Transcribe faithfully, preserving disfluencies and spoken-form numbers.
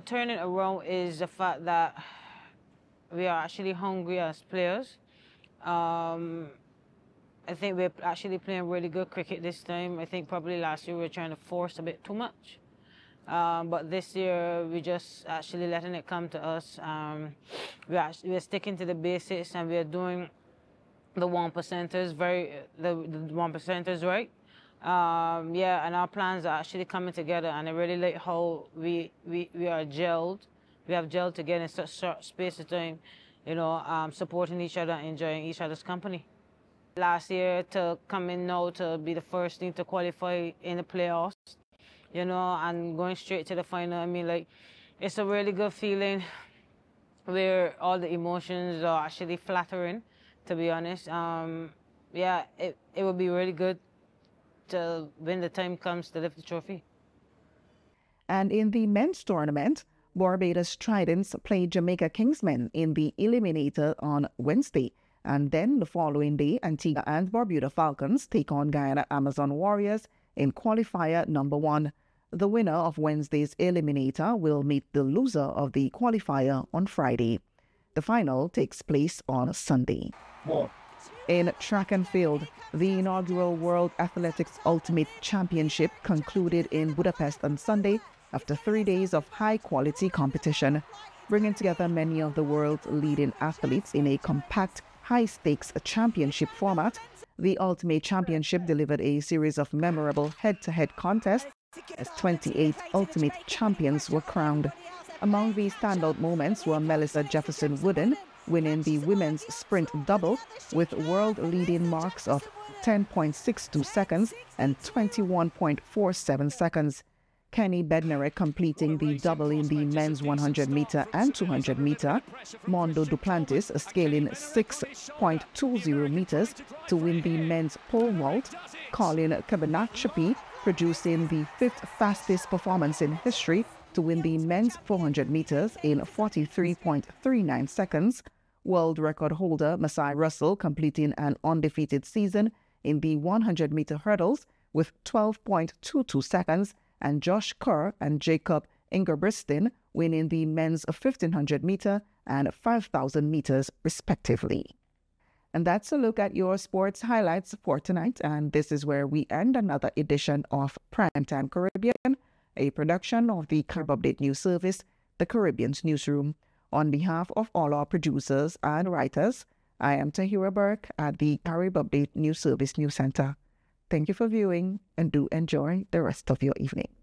turning around is the fact that we are actually hungry as players. Um, I think we're actually playing really good cricket this time. I think probably last year we were trying to force a bit too much. Um, but this year we just actually letting it come to us. Um, we are, we're sticking to the basics and we're doing the one percenters very, the, the one percenters right. Um, yeah, and our plans are actually coming together, and I really like how we, we, we are gelled. We have gelled together in such short space of time, you know, um, supporting each other, enjoying each other's company. Last year to come in now to be the first team to qualify in the playoffs, you know, and going straight to the final. I mean, like, it's a really good feeling where all the emotions are actually flattering, to be honest. Um, yeah, it, it would be really good to, when the time comes, to lift the trophy. And in the men's tournament, Barbados Tridents played Jamaica Kingsmen in the Eliminator on Wednesday. And then the following day, Antigua and Barbuda Falcons take on Guyana Amazon Warriors in qualifier number one. The winner of Wednesday's Eliminator will meet the loser of the qualifier on Friday. The final takes place on Sunday. More. In track and field, the inaugural World Athletics Ultimate Championship concluded in Budapest on Sunday after three days of high-quality competition, bringing together many of the world's leading athletes in a compact, high-stakes championship format. The Ultimate Championship delivered a series of memorable head-to-head contests as twenty-eight Ultimate Champions were crowned. Among the standout moments were Melissa Jefferson Wooden winning the women's sprint double with world-leading marks of ten point six two seconds and twenty-one point four seven seconds. Kenny Bednarek completing the double in the men's one hundred meter and two hundred meter. Mondo Duplantis scaling six point two zero meters to win the men's pole vault. Colin Kabanachapy producing the fifth fastest performance in history to win the men's four hundred meters in forty-three point three nine seconds. World record holder Masai Russell completing an undefeated season in the one hundred meter hurdles with twelve point two two seconds, and Josh Kerr and Jacob Ingebrigtsen winning the men's fifteen hundred meter and five thousand meters respectively. And that's a look at your sports highlights for tonight, and this is where we end another edition of Primetime Caribbean, a production of the Carib Update News Service, the Caribbean's newsroom. On behalf of all our producers and writers, I am Tahira Burke at the Carib Update News Service News Center. Thank you for viewing, and do enjoy the rest of your evening.